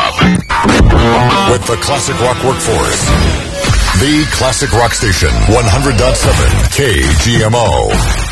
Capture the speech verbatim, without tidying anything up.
Club. With the classic rock workforce. The Classic Rock Station, one hundred point seven K G M O.